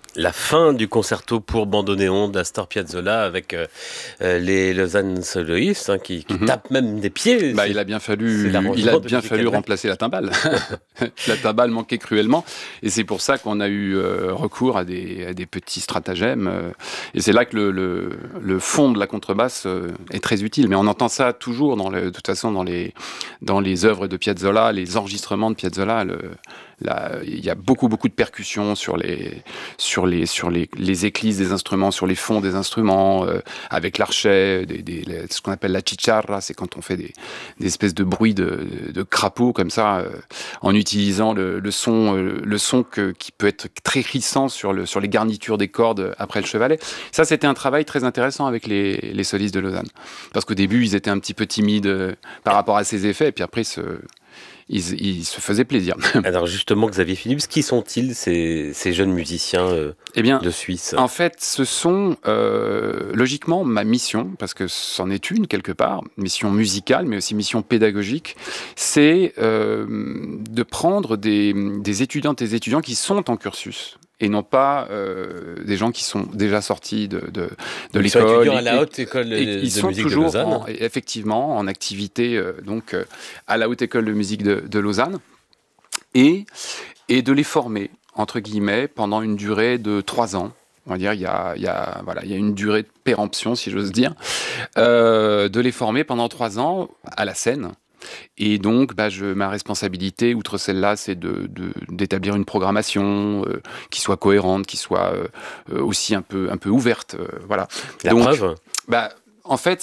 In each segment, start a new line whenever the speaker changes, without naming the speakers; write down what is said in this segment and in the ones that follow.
La fin du concerto pour bandoneon d'Astor Piazzolla avec les Lausanne Soloists qui
Mhm.
tapent même des pieds.
Il a bien
C'est
fallu
l'arrangement.
remplacer la timbale. La timbale manquait cruellement, et c'est pour ça qu'on a eu recours à des petits stratagèmes. Et c'est là que le fond de la contrebasse est très utile. Mais on entend ça toujours de toute façon dans les œuvres de Piazzolla, les enregistrements de Piazzolla. Il y a beaucoup de percussions sur les éclises des instruments, sur les fonds des instruments, avec l'archet, ce qu'on appelle la chicharra, c'est quand on fait des espèces de bruits de crapauds comme ça, en utilisant le son qui peut être très crissant sur les garnitures des cordes après le chevalet. Ça, c'était un travail très intéressant avec les solistes de Lausanne. Parce qu'au début, ils étaient un petit peu timides par rapport à ces effets, et puis après, ils se faisaient plaisir.
Alors justement, Xavier Philippe, qui sont-ils ces jeunes musiciens
Eh bien,
de Suisse?
en fait, ce sont logiquement ma mission, parce que c'en est une quelque part, mission musicale, mais aussi mission pédagogique, c'est de prendre des étudiantes et des étudiants qui sont en cursus, et non pas des gens qui sont déjà sortis de
Ils sont
l'école.
étudiants à la Haute École
Et
de
ils sont
musique de
toujours
Lausanne.
effectivement en activité à la Haute École de musique de Lausanne, et de les former, entre guillemets, pendant une durée de 3 ans. On va dire, il y a une durée de péremption, si j'ose dire, de les former pendant 3 ans à la scène. Et donc, ma responsabilité, outre celle-là, c'est d'établir une programmation qui soit cohérente, qui soit aussi un peu ouverte. Voilà.
La
Donc,
preuve?
en fait,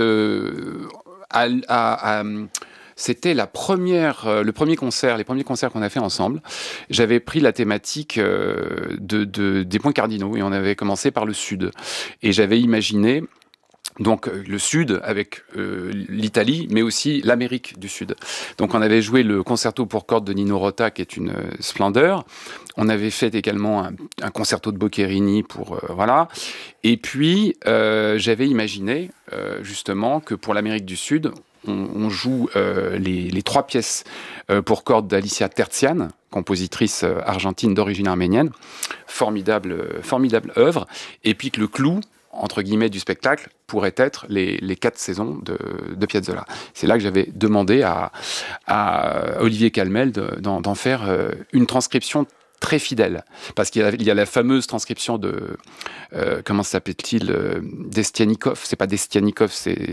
c'était le premier concert, les premiers concerts qu'on a fait ensemble. J'avais pris la thématique des points cardinaux, et on avait commencé par le Sud. Et j'avais imaginé donc le Sud avec l'Italie, mais aussi l'Amérique du Sud. Donc on avait joué le concerto pour cordes de Nino Rota, qui est une splendeur. On avait fait également un concerto de Boccherini voilà. Et puis j'avais imaginé justement que pour l'Amérique du Sud, on joue les 3 pièces pour cordes d'Alicia Terzian, compositrice argentine d'origine arménienne, formidable œuvre, et puis que le clou entre guillemets du spectacle pourrait être les 4 saisons de Piazzolla. C'est là que j'avais demandé à Olivier Calmel d'en faire une transcription très fidèle, parce qu'il y a la fameuse transcription de comment s'appelle-t-il, Destianikov, c'est pas Destianikov, c'est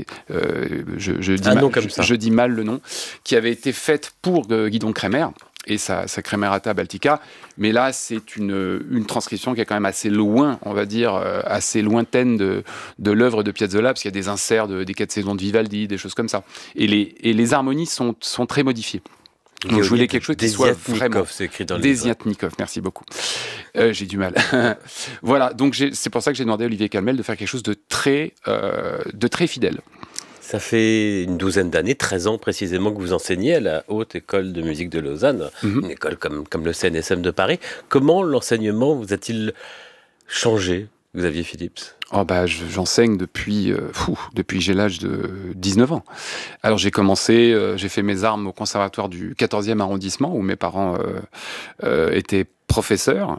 je dis mal le nom, qui avait été faite pour Guidon Kremer et sa Kremerata Baltica, mais là c'est une transcription qui est quand même assez loin, on va dire, assez lointaine de l'œuvre de Piazzolla, parce qu'il y a des inserts des 4 saisons de Vivaldi, des choses comme ça, et les harmonies sont très modifiées. Donc je voulais quelque chose qui soit vraiment...
C'est écrit dans le
Desiatnikov, merci beaucoup. J'ai du mal. Voilà, donc c'est pour ça que j'ai demandé à Olivier Calmel de faire quelque chose de très fidèle.
Ça fait une douzaine d'années, 13 ans précisément, que vous enseignez à la Haute École de musique de Lausanne, une école comme le CNSM de Paris. Comment l'enseignement vous a-t-il changé, Xavier Philippe?
J'enseigne depuis que j'ai l'âge de 19 ans. Alors j'ai fait mes armes au conservatoire du 14e arrondissement, où mes parents étaient professeurs,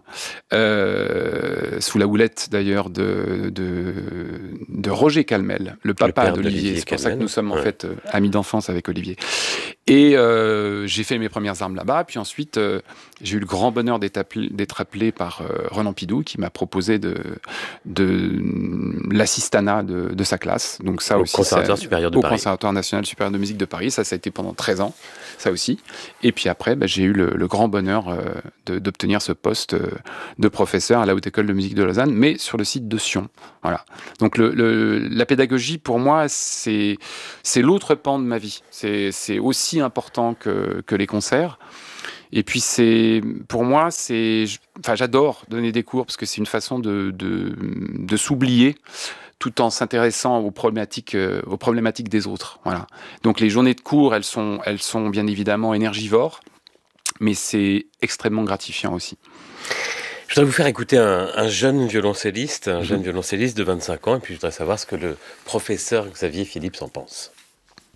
sous la houlette d'ailleurs de Roger Calmel, le papa d'Olivier. C'est pour ça que nous sommes en fait amis d'enfance avec Olivier. Et j'ai fait mes premières armes là-bas, puis ensuite j'ai eu le grand bonheur d'être appelé par Roland Pidou, qui m'a proposé de l'assistanat de sa classe. Donc ça aussi,
Conservatoire supérieur de Paris.
Au Conservatoire national supérieur de musique de Paris. Ça a été pendant 13 ans, ça aussi. Et puis après, j'ai eu le grand bonheur d'obtenir ce poste de professeur à la Haute École de musique de Lausanne, mais sur le site de Sion. Voilà. Donc la pédagogie, pour moi, c'est l'autre pan de ma vie. C'est aussi important que les concerts. Et puis pour moi, j'adore donner des cours, parce que c'est une façon de s'oublier, tout en s'intéressant aux problématiques des autres. Voilà. Donc les journées de cours, elles sont bien évidemment énergivores, mais c'est extrêmement gratifiant aussi.
Je voudrais vous faire écouter un jeune violoncelliste de 25 ans, et puis je voudrais savoir ce que le professeur Xavier Philippe en pense.